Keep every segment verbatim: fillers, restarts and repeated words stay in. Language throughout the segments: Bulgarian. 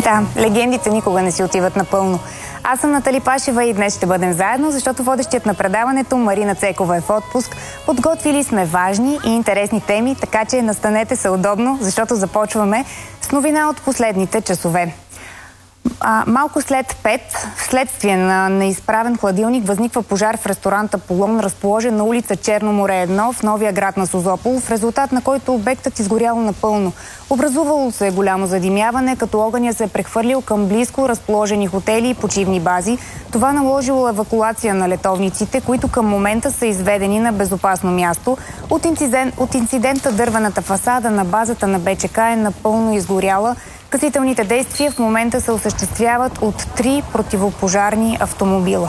Да, легендите никога не си отиват напълно. Аз съм Натали Пашева и днес ще бъдем заедно, защото водещият на предаването Марина Цекова е в отпуск. Подготвили сме важни и интересни теми, така че настанете се удобно, защото започваме с новина от последните часове. А, малко след пет, вследствие на неизправен хладилник, възниква пожар в ресторант Аполон, разположен на улица Черно море едно в новия град на Созопол, в резултат на който обектът изгорял напълно. Образувало се голямо задимяване, като огъня се е прехвърлил към близко разположени хотели и почивни бази. Това наложило евакуация на летовниците, които към момента са изведени на безопасно място. От, инцидент, от инцидента дървената фасада на базата на БЧК е напълно изгоряла. Гасителните действия в момента се осъществяват от три противопожарни автомобила.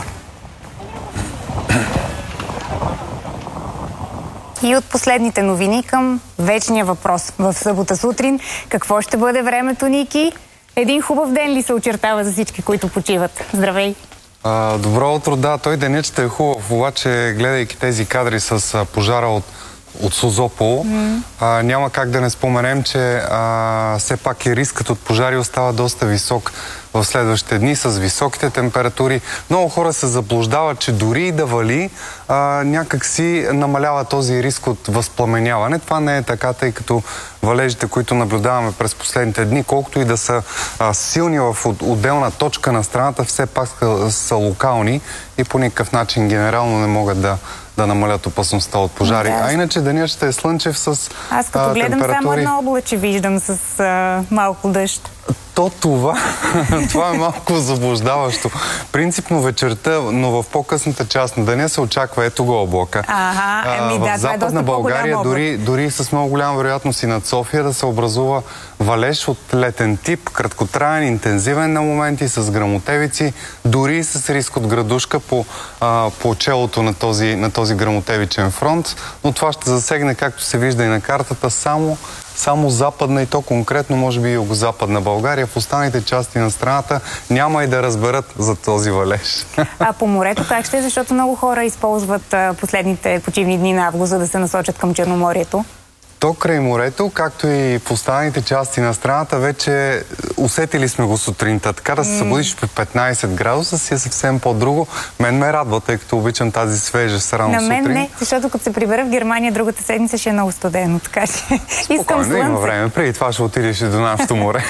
И от последните новини към вечния въпрос. В събота сутрин какво ще бъде времето, Ники? Един хубав ден ли се очертава за всички, които почиват? Здравей! А, добро утро, да. Той денят ще е хубав, обаче гледайки тези кадри с а, пожара от от Созопол, mm. а, няма как да не споменем, че а, все пак и рискът от пожари остава доста висок в следващите дни с високите температури. Много хора се заблуждават, че дори и да вали, а, някак си намалява този риск от възпламеняване. Това не е така, тъй като валежите, които наблюдаваме през последните дни, колкото и да са а, силни в отделна точка на страната, все пак са, са локални и по никакъв начин генерално не могат да да намалят опасността от пожари. Да. А иначе денят ще е слънчев с Аз като а, гледам температури... само едно облаче виждам с а, малко дъжд. То това, това е малко заблуждаващо. Принципно вечерта, но в по-късната част на деня се очаква ето го облака. Ага, еми да, в Западна България, дори, дори с много голяма вероятност и над София, да се образува валеж от летен тип, краткотраен, интензивен на моменти, с гръмотевици, дори и с риск от градушка по, а, по челото на този, на този гръмотевичен фронт. Но това ще засегне, както се вижда и на картата, само Само западна и то конкретно, може би и югозападна България. В останалите части на страната няма и да разберат за този валеж. А по морето как ще? Защото много хора използват последните почивни дни на август, за да се насочат към Черноморието. То край морето, както и в останалите части на страната, вече усетили сме го сутринта. Така да се събудиш при петнайсет градуса си е съвсем по-друго. Мен ме радва, тъй като обичам тази свежа рано сутрин. На мен не, защото като се прибера в Германия другата седмица ще е много студено, така че искам слънце. Има време. Преди това ще отидеш и до нашото море.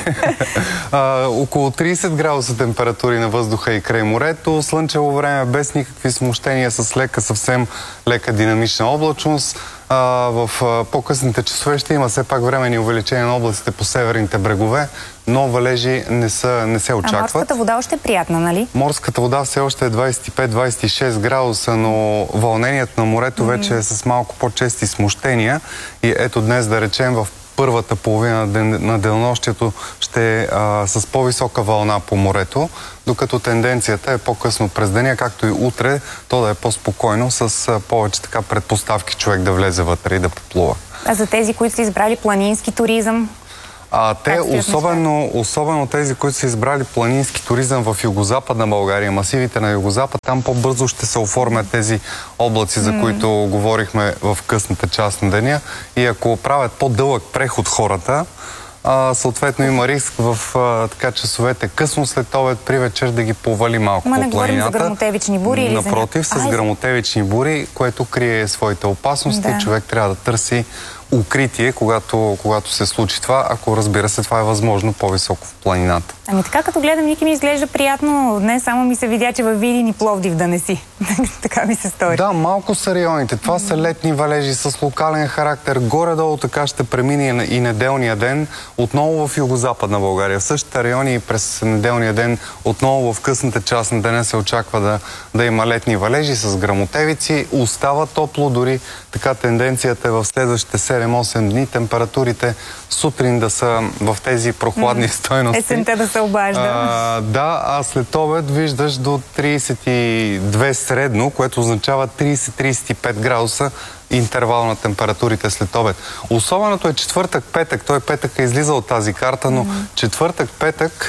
а, около трийсет градуса температури на въздуха и край морето. Слънчево време, без никакви смущения, с лека, съвсем лека динамична облачност. А, в по-късните часове ще има все пак времени увеличения на облаците по северните брегове, но валежи не, са, не се очакват. А морската вода още е приятна, нали? Морската вода все още е двайсет и пет до двайсет и шест градуса, но вълнението на морето mm-hmm. вече е с малко по-чести смущения. И ето днес, да речем, в първата половина на денонощието ще е а, с по-висока вълна по морето, докато тенденцията е по-късно през деня, както и утре, то да е по-спокойно, с а, повече така предпоставки човек да влезе вътре и да поплува. А за тези, които са избрали планински туризъм? А, те, особено, особено тези, които са избрали планински туризъм в югозападна България, масивите на югозапад, там по-бързо ще се оформят тези облаци, за mm. които говорихме в късната част на деня. И ако правят по-дълъг преход хората, а, съответно има риск в а, така часовете късно след обед, при вечер да ги повали малко Ма по не планината. говорим за гръмотевични бури или Напротив, за... с гръмотевични бури, което крие своите опасности. Да. Човек трябва да търси укритие, когато, когато се случи това, ако разбира се това е възможно по-високо в планината. Ами така като гледам, Ники, ми изглежда приятно. Днес само ми се видя, че във Видин и Пловдив да не си. Така ми се стори. Да, малко са районите. Това са летни валежи с локален характер. Горе-долу така ще премине и неделния ден отново в югозападна България. В същите райони и през неделния ден отново в късната част на деня се очаква да, да има летни валежи с гръмотевици. Остава топло, дори така тенденцията е в следващите седем-осем дни температурите сутрин да са в тези прохладни mm. стойности. Есента да се обажда. А, да, а след обед виждаш до трийсет и две средно, което означава трийсет до трийсет и пет градуса интервал на температурите след обед. Особеното е четвъртък-петък. Той петък е излиза от тази карта, но mm. четвъртък-петък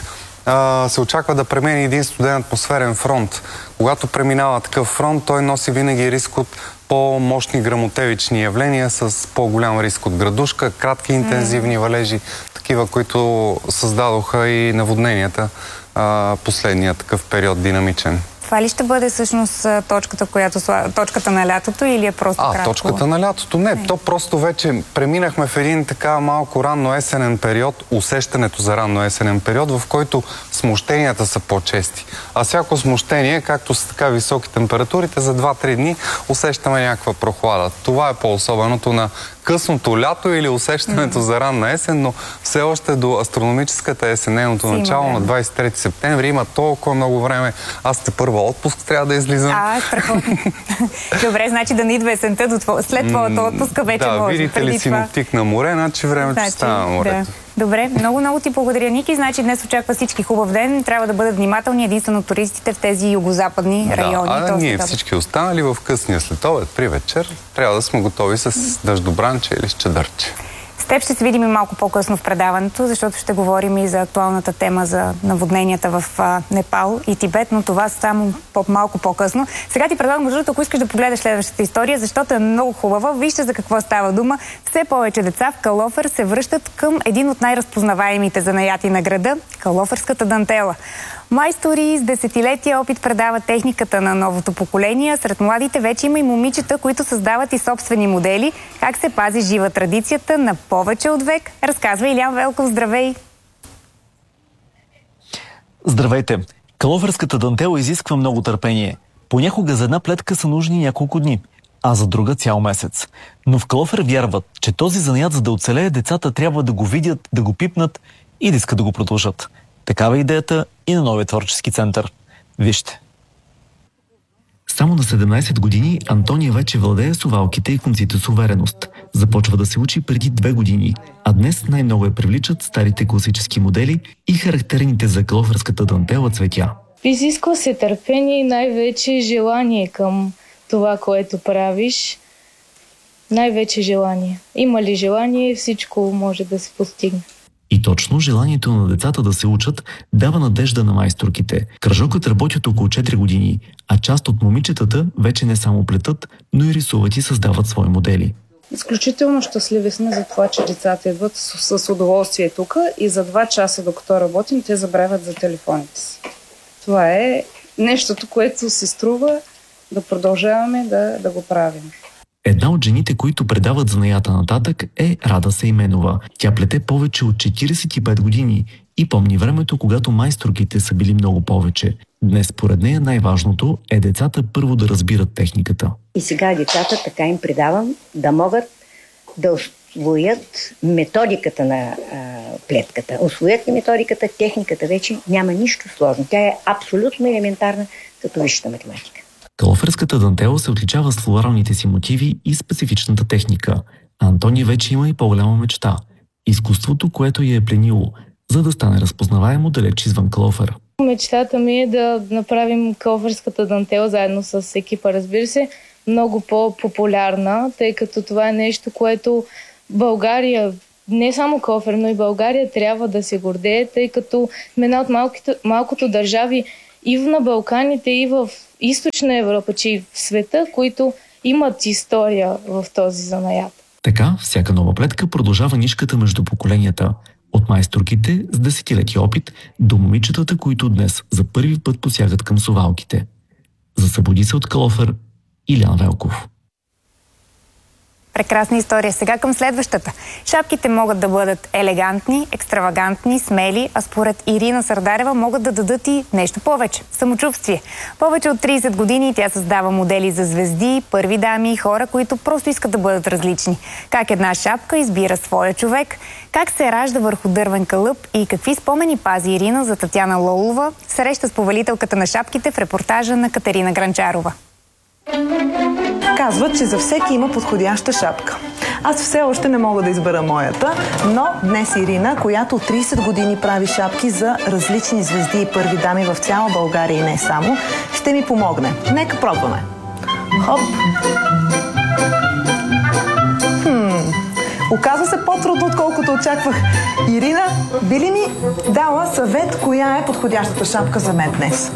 а, се очаква да премени един студен атмосферен фронт. Когато преминава такъв фронт, той носи винаги риск от по-мощни гръмотевични явления с по-голям риск от градушка, кратки интензивни валежи, такива, които създадоха и наводненията а, последния такъв период динамичен. Това ли ще бъде всъщност точката, която, точката на лятото или е просто а, кратко? Точката на лятото? Не, не, то просто вече преминахме в един така малко ранно-есенен период, усещането за ранно-есенен период, в който смущенията са по-чести. А всяко смущение, както с така високи температурите, за два-три дни усещаме някаква прохлада. Това е по-особеното на късното лято или усещането mm-hmm. за ранна есен, но все още до астрономическата есен, нейното начало на двадесет и трети септември има толкова много време. Аз те първа отпуск трябва да излизам. А, страхотно. Добре, значи да не идва есента до тво... след твоята отпуска вече да, може. Да, видите ли синоптик на море, значи времето значи, става морето. Да. Добре, много, много ти благодаря, Ники. Значи днес очаква всички хубав ден. Трябва да бъдат внимателни единствено туристите в тези югозападни да, райони. А да, ние всички останали в късния следобед, при вечер, трябва да сме готови с дъждобранче или с чадърче. С теб ще се видим и малко по-късно в предаването, защото ще говорим и за актуалната тема за наводненията в а, Непал и Тибет, но това само по- малко по-късно. Сега ти предлагам, между другото, ако искаш да погледаш следващата история, защото е много хубава. Вижте за какво става дума. Все повече деца в Калофер се връщат към един от най-разпознаваемите занаяти на града – калоферската дантела. Майстори с десетилетия опит предават техниката на новото поколение. Сред младите вече има и момичета, които създават и собствени модели. Как се пази жива традицията на повече от век, разказва Илян Велков. Здравей! Здравейте! Калоферската дантела изисква много търпение. Понякога за една плетка са нужни няколко дни, а за друга цял месец. Но в Калофер вярват, че този занаят, за да оцелее, децата трябва да го видят, да го пипнат и да искат да го продължат. Такава е идеята и на новия творчески център. Вижте. Само на седемнадесет години Антония вече владее совалките и конците с увереност. Започва да се учи преди две години, а днес най-много я привличат старите класически модели и характерните за калоферската дантела цветя. Изисква се търпение и най-вече желание към това, което правиш. Най-вече желание. Има ли желание, всичко може да се постигне. И точно желанието на децата да се учат дава надежда на майсторките. Кръжокът работят около четири години, а част от момичетата вече не само плетат, но и рисуват и създават свои модели. Изключително щастливи сме за това, че децата идват с, с удоволствие тук и за два часа, докато работим, те забравят за телефоните си. Това е нещото, което се струва да продължаваме да, да го правим. Една от жените, които предават занаята нататък, е Рада Сейменова. Тя плете повече от четиридесет и пет години и помни времето, когато майсторките са били много повече. Днес, според нея, най-важното е децата първо да разбират техниката. И сега децата така им предавам да могат да усвоят методиката на а, плетката. Усвоят ли методиката, техниката вече няма нищо сложно. Тя е абсолютно елементарна, като висшата математика. Калоферската дантела се отличава с флоралните си мотиви и специфичната техника. А Антония вече има и по-голяма мечта – изкуството, което я е пленило, за да стане разпознаваемо далеч извън Калофер. Мечтата ми е да направим калоферската дантела заедно с екипа, разбира се, много по-популярна, тъй като това е нещо, което България, не само Калофер, но и България трябва да се гордее, тъй като сме една от малкото, малкото държави и на Балканите, и в Източна Европа, че и в света, които имат история в този занаят. Така, всяка нова плетка продължава нишката между поколенията. От майсторките с десетилетия опит до момичетата, които днес за първи път посягат към совалките. За събуди се от Калофер, Илян Велков. Прекрасна история. Сега към следващата. Шапките могат да бъдат елегантни, екстравагантни, смели, а според Ирина Сардарева могат да дадат и нещо повече – самочувствие. Повече от тридесет години тя създава модели за звезди, първи дами и хора, които просто искат да бъдат различни. Как една шапка избира своя човек, как се ражда върху дървен кълъп и какви спомени пази Ирина за Татяна Лолова, среща с повелителката на шапките в репортажа на Катерина Гранчарова. Казват, че за всеки има подходяща шапка. Аз все още не мога да избера моята, но днес Ирина, която от тридесет години прави шапки за различни звезди и първи дами в цяла България и не само, ще ми помогне. Нека пробваме. Хоп! Хм, Оказва се по-трудно, отколкото очаквах. Ирина, би ли ми дала съвет, коя е подходящата шапка за мен днес?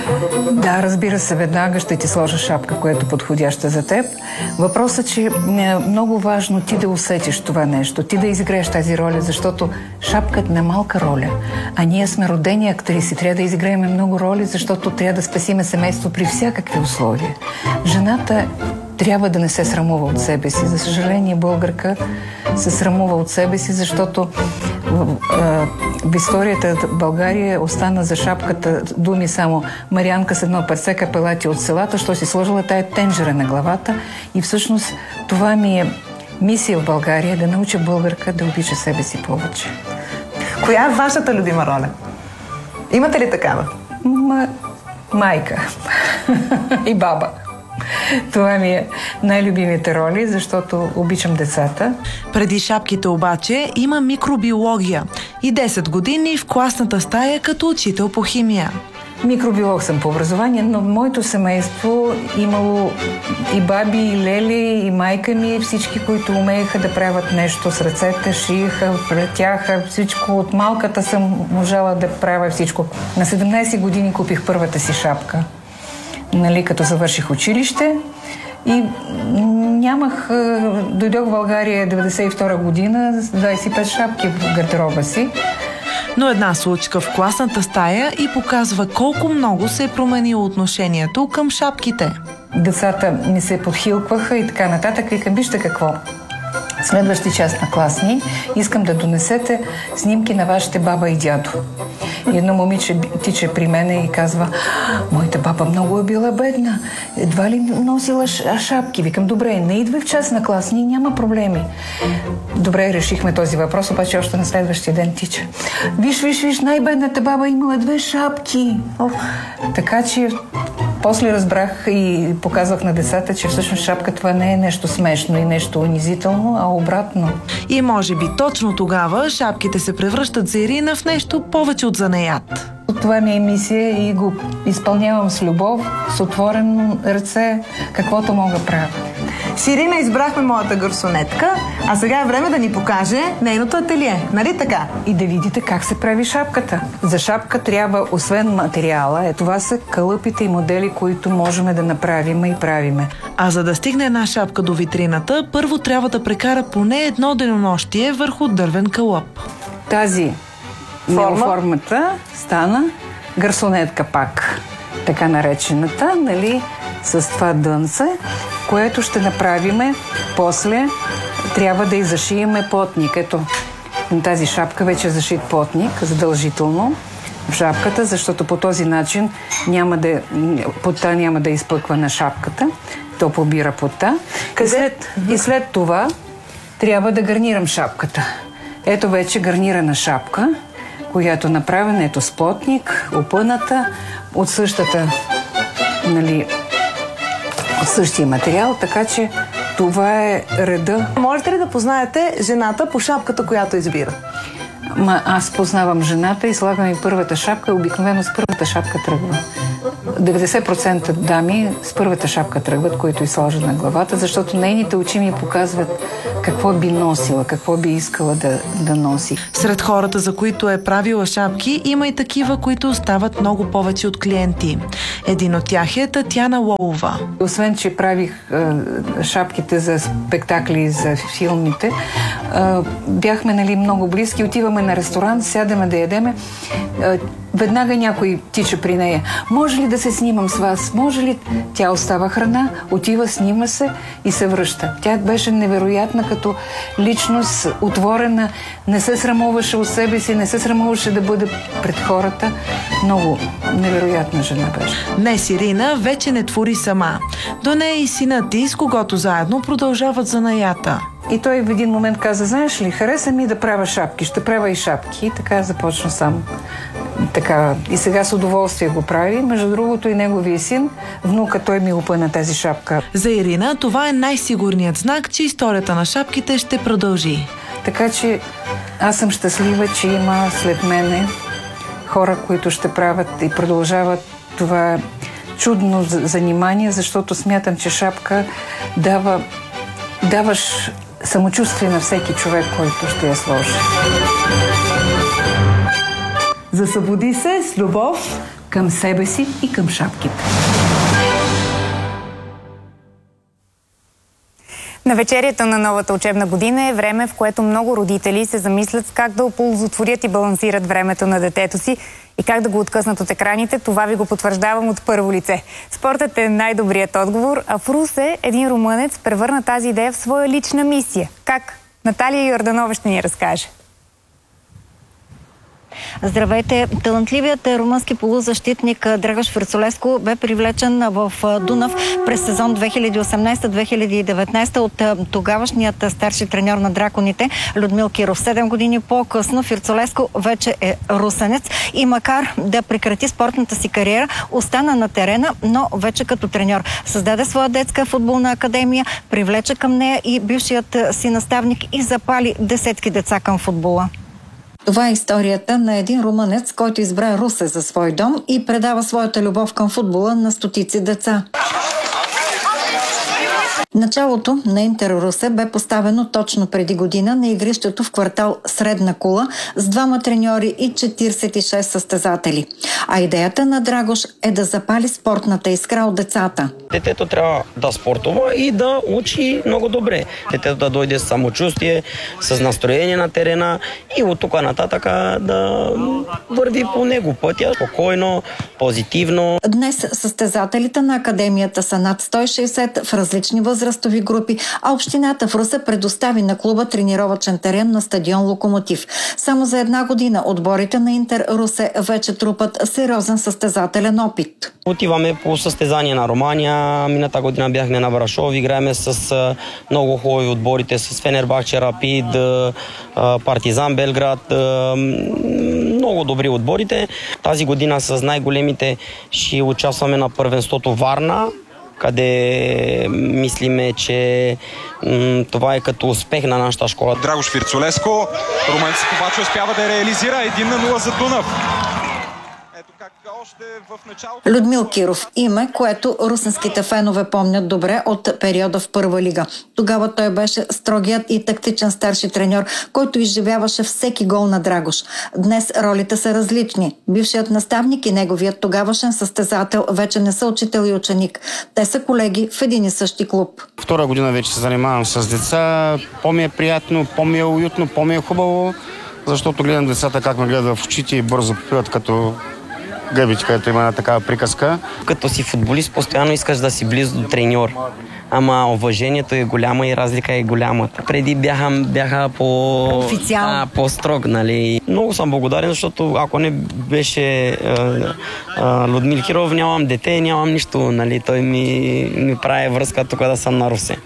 Да, разбира се, веднага ще ти сложа шапка, която е подходяща за теб. Въпросът е, че е много важно ти да усетиш това нещо, ти да изиграеш тази роля, защото шапката не е малка роля. А ние сме родени актриси, трябва да изиграем много роли, защото трябва да спасиме семейство при всякакви условия. Жената трябва да не се срамува от себе си. За съжаление, българка се срамува от себе си, защото в, в историята в България остана за шапката думи само Марианка с едно перце, капелати от селата, що си сложила тая тенджера на главата. И всъщност това ми е мисия в България, да науча българка да обича себе си повече. Коя е вашата любима роля? Имате ли такава? Ма... Майка и баба. Това ми е най-любимите роли, защото обичам децата. Преди шапките обаче има микробиология и десет години в класната стая като учител по химия. Микробиолог съм по образование, но в моето семейство имало и баби, и лели, и майка ми, всички, които умееха да правят нещо с ръцете, шиеха, плетяха, всичко. От малката съм можала да правя всичко. На седемнайсет години купих първата си шапка, нали, като завърших училище и нямах... Дойдох в България деветдесет и втора година с двайсет и пет шапки в гардероба си. Но една случка в класната стая и показва колко много се е променило отношението към шапките. Децата ми се подхилкваха и така нататък. Викам, вижте какво. Следващи час на класни искам да донесете снимки на вашите баба и дядо. И едно момиче тича при мене и казва: моята баба много е била бедна, едва ли носила шапки. Викам, добре, не идва в час на класни, няма проблеми. Добре, решихме този въпрос, обаче още на следващия ден тича: виж, виж, виж, най-бедната баба имала две шапки. О, така че после разбрах и показвах на децата, че всъщност шапка това не е нещо смешно и нещо унизително, а обратно. И може би точно тогава шапките се превръщат за Ирина в нещо повече от занаят. Това ми е мисия и го изпълнявам с любов, с отворено ръце, каквото мога правя. С Ирина избрахме моята гарсонетка, а сега е време да ни покаже нейното ателие. Нали така? И да видите как се прави шапката. За шапка трябва, освен материала, е, това са кълъпите и модели, които можем да направим и правиме. А за да стигне една шапка до витрината, първо трябва да прекара поне едно денонощие върху дървен кълъп. Тази формата стана гарсонетка пак, така наречената, нали, с това дънце, което ще направиме после. Трябва да и зашиеме плотник. Ето, на тази шапка вече е зашит плотник, задължително в шапката, защото по този начин няма да, потта няма да изпъква на шапката. То побира потта. И след, и след това трябва да гарнирам шапката. Ето вече гарнирана шапка, която е направена, ето с плотник, опъната, от същата, нали, от същия материал, така че това е реда. Можете ли да познаете жената по шапката, която избира? Ма, аз познавам жената и слагам и първата шапка, обикновено с първата шапка тръгва. деветдесет процента дами с първата шапка тръгват, които и сложат на главата, защото нейните очи ми показват какво би носила, какво би искала да, да носи. Сред хората, за които е правила шапки, има и такива, които остават много повече от клиенти. Един от тях е Татяна Лолова. Освен, че правих е, шапките за спектакли, за филмите, е, бяхме, нали, много близки, отиваме на ресторант, сядаме да ядеме, е, веднага някой тича при нея. Може ли да се снимам с вас? Може ли? Тя остава храна, отива, снима се и се връща. Тя беше невероятна като личност, отворена, не се срамуваше от себе си, не се срамуваше да бъде пред хората. Много невероятна жена беше. Днес Ирина вече не твори сама. До нея и синът ти, с когото заедно продължават занаята. И той в един момент каза: знаеш ли, хареса ми да правя шапки, ще правя и шапки. И така започна сам. Така, и сега с удоволствие го прави. Между другото и неговия син, внука, той ми опъна тази шапка. За Ирина това е най-сигурният знак, че историята на шапките ще продължи. Така че аз съм щастлива, че има след мене хора, които ще правят и продължават това чудно занимание, защото смятам, че шапка дава, даваш самочувствие на всеки човек, който ще я сложи. Засъбуди се с любов към себе си и към шапките. Навечерието на новата учебна година е време, в което много родители се замислят как да оползотворят и балансират времето на детето си и как да го откъснат от екраните. Това ви го потвърждавам от първо лице. Спортът е най-добрият отговор, а в Русе един румънец превърна тази идея в своя лична мисия. Как? Наталия Йорданова ще ни разкаже. Здравейте! Талантливият румънски полузащитник Драгош Фрицолеско бе привлечен в Дунав през сезон две хиляди и осемнадесета - две хиляди и деветнадесета от тогавашният старши треньор на драконите Людмил Киров. Седем години по-късно Фрицолеско вече е русенец и макар да прекрати спортната си кариера, остана на терена, но вече като треньор. Създаде своя детска футболна академия, привлече към нея и бившият си наставник и запали десетки деца към футбола. Това е историята на един румънец, който избра Русе за свой дом и предава своята любов към футбола на стотици деца. Началото на Интер Русе бе поставено точно преди година на игрището в квартал Средна кула с двама треньори и четиридесет и шест състезатели. А идеята на Драгош е да запали спортната искра от децата. Детето трябва да спортува и да учи много добре. Детето да дойде с самочувствие, с настроение на терена и от тук нататък да върви по него пътя, спокойно, позитивно. Днес състезателите на академията са над сто и шейсет в различни възрастови групи, а общината в Русе предостави на клуба тренировъчен терен на стадион Локомотив. Само за една година отборите на Интер Русе вече трупат сериозен състезателен опит. Отиваме по състезания на Романия. Мината година бяхме на Брашов. Играеме с много хубави отборите, с Фенербахче, Рапид, Партизан Белград. Много добри отборите. Тази година с най-големите ще участваме на първенството Варна, къде мислиме, че м- това е като успех на нашата школа. Драгош Фрицолеско, румънците обаче успява да реализира един на нула за Дунав. Ето как още в началото... Людмил Киров, име, което русенските фенове помнят добре от периода в първа лига. Тогава той беше строгият и тактичен старши треньор, който изживяваше всеки гол на Драгош. Днес ролите са различни. Бившият наставник и неговият тогавашен състезател вече не са учител и ученик. Те са колеги в един и същи клуб. Втора година вече се занимавам с деца. По-ми е приятно, по-ми е уютно, по-ми е хубаво, защото гледам децата как ме гледат в очите и бързо попиват като гъбичка, където има една такава приказка. Като си футболист, постоянно искаш да си близо до треньор. Ама уважението е голямо и разлика е голяма. Преди бяха, бяха по... Официално. А, по-строг, нали. Много съм благодарен, защото ако не беше а, а, Людмил Киров, нямам дете, нямам нищо, нали. Той ми, ми прави връзка тук да съм на Русе.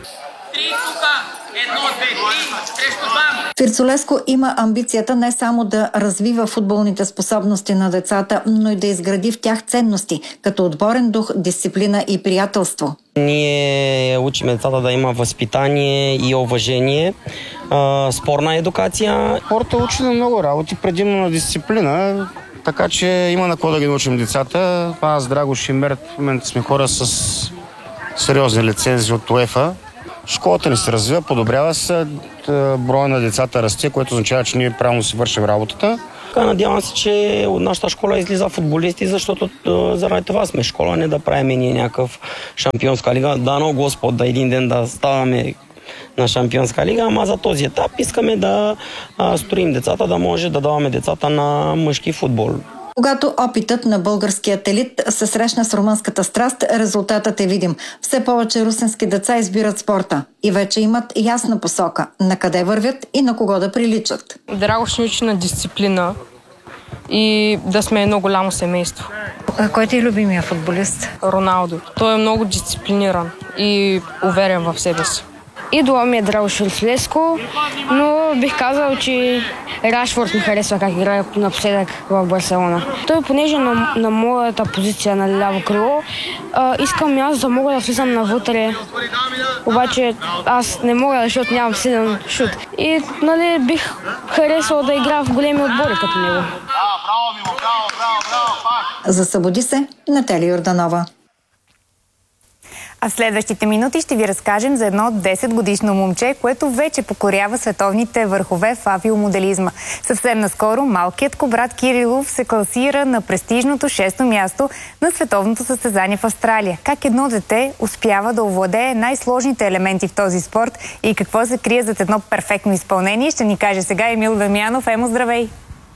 Фрицолеско има амбицията не само да развива футболните способности на децата, но и да изгради в тях ценности, като отборен дух, дисциплина и приятелство. Ние учим децата да има възпитание и уважение, спорна едукация. Хората учи на много работи, предимно на дисциплина, така че има на какво да ги научим децата. Аз, Драгош и Мерт, в момента сме хора с сериозни лицензии от УЕФА. Школата ни се развива, подобрява се, броя на децата расте, което означава, че ние правилно си вършим работата. Надявам се, че от нашата школа излиза футболисти, защото заради това сме школа, не да правим ние някакъв шампионска лига. Дано Господ да един ден да ставаме на шампионска лига, ама за този етап искаме да строим децата, да може да даваме децата на мъжки футбол. Когато опитът на българският елит се срещна с румънската страст, резултатът е видим. Все повече русенски деца избират спорта и вече имат ясна посока на къде вървят и на кого да приличат. Драгош ни учи на дисциплина и да сме едно голямо семейство. А кой ти е любимия футболист? Роналдо. Той е много дисциплиниран и уверен в себе си. Идола ми е Драгош Фрицолеско, но бих казал, че Рашфорд ми харесва как играе напоследък в Барселона. Той, понеже на, на моята позиция на ляво крило, а, искам аз да мога да влизам навътре, обаче аз не мога, защото нямам силен шут. И нали, бих харесал да играя в големи отбори като него. Засъбуди се, Наталия Йорданова. А в следващите минути ще ви разкажем за едно десетгодишно момче, което вече покорява световните върхове в авиомоделизма. Съвсем наскоро малкият кобрат Кирилов се класира на престижното шесто място на световното състезание в Австралия. Как едно дете успява да овладее най-сложните елементи в този спорт и какво се крие зад едно перфектно изпълнение, ще ни каже сега Емил Дамянов. Емо, здравей!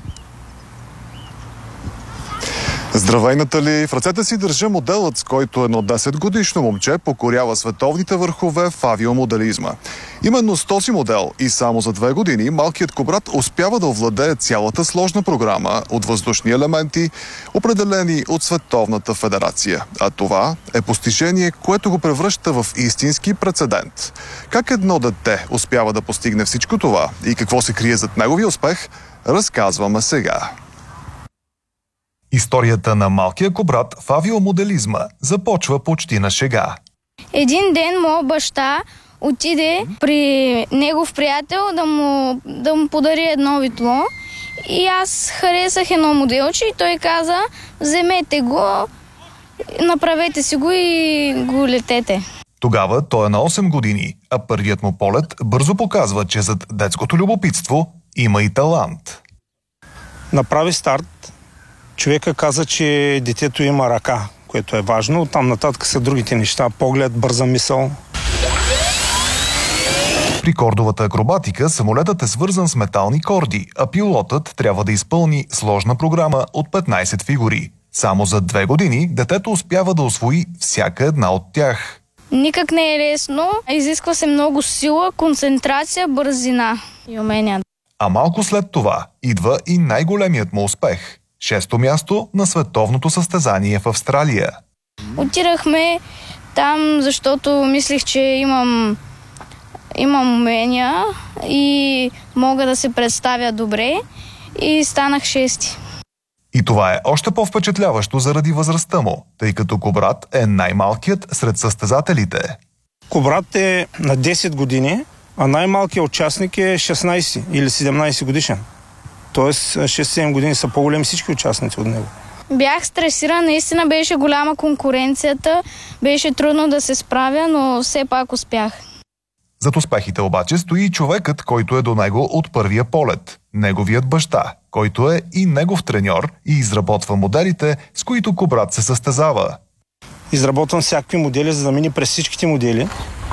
Здравей, Натали! В ръцете си държа моделът, с който едно десетгодишно момче покорява световните върхове в авиомоделизма. Именно с този модел и само за две години малкият кобрат успява да овладее цялата сложна програма от въздушни елементи, определени от Световната федерация. А това е постижение, което го превръща в истински прецедент. Как едно дете успява да постигне всичко това и какво се крие зад неговия успех, разказваме сега. Историята на малкия кобрат в авиомоделизма започва почти на шега. Един ден моят баща отиде при негов приятел да му, да му подари едно витло и аз харесах едно моделче и той каза: вземете го, направете си го и го летете. Тогава той е на осем години, а първият му полет бързо показва, че зад детското любопитство има и талант. Направи старт. Човека каза, че детето има ръка, което е важно. Оттам нататък са другите неща. Поглед, бърза мисъл. При кордовата акробатика самолетът е свързан с метални корди, а пилотът трябва да изпълни сложна програма от петнайсет фигури. Само за две години детето успява да усвои всяка една от тях. Никак не е лесно. Изисква се много сила, концентрация, бързина и умения. А малко след това идва и най-големият му успех. Шесто място на световното състезание в Австралия. Отидахме там, защото мислих, че имам, имам умения и мога да се представя добре и станах шести. И това е още по-впечатляващо заради възрастта му, тъй като кобрат е най-малкият сред състезателите. Кобрат е на десет години, а най-малкият участник е шестнайсет или седемнайсет годишен. Тоест шест-седем години са по-големи всички участници от него. Бях стресирана, наистина беше голяма конкуренцията, беше трудно да се справя, но все пак успях. Зад успехите обаче стои и човекът, който е до него от първия полет. Неговият баща, който е и негов треньор и изработва моделите, с които кобрат се състезава. Изработвам всякакви модели, за да мини през всичките модели.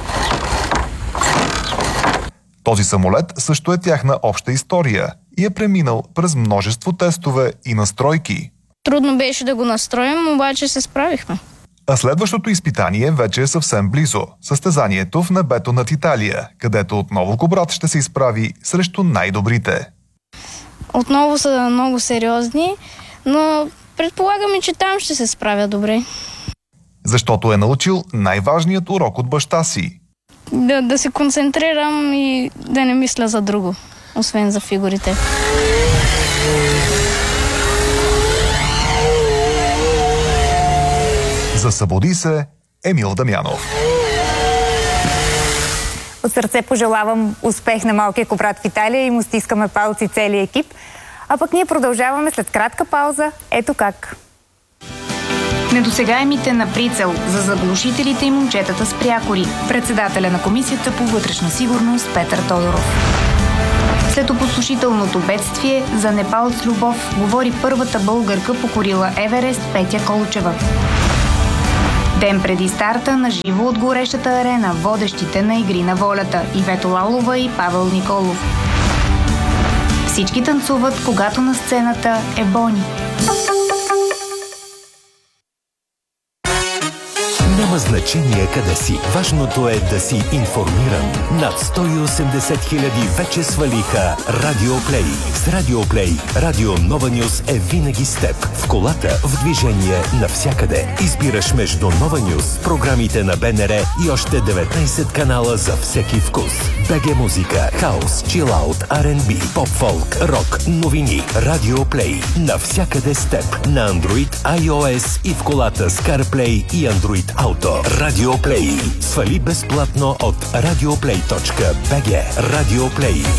Този самолет също е тяхна обща история и е преминал през множество тестове и настройки. Трудно беше да го настроим, обаче се справихме. А следващото изпитание вече е съвсем близо. Състезанието в небето над Италия, където отново кобрат ще се изправи срещу най-добрите. Отново са много сериозни, но предполагаме, че там ще се справя добре. Защото е научил най-важният урок от баща си. Да, да се концентрирам и да не мисля за друго, освен за фигурите. За Събуди се, Емил Дамянов. От сърце пожелавам успех на малкия кобрат в Италия и му стискаме палци целия екип. А пък ние продължаваме след кратка пауза. Ето как. Недосегаемите на прицел за заглушителите и момчетата с прякори. Председателя на Комисията по вътрешна сигурност Петър Тодоров. След опустошителното бедствие за Непал с любов говори първата българка покорила Еверест Петя Колчева. Ден преди старта на живо от горещата арена водещите на Игри на волята Ивето Лалова и Павел Николов. Всички танцуват, когато на сцената е Бони. Няма значение къде си. Важното е да си информиран. Над сто и осемдесет хиляди вече свалиха Радиоплей. С Радиоплей Радио Нова Нюс е винаги с теб. В колата, в движение, навсякъде. Избираш между Нова Нюс, програмите на БНР и още деветнайсет канала за всеки вкус. БГ музика, хаус, чилаут, Ар енд Би, поп-фолк, рок, новини. Радиоплей. Навсякъде с теб. На Android, iOS и в колата с CarPlay и Android Auto. Радиоплей. Свали безплатно от радиоплей точка би джи. Радиоплей.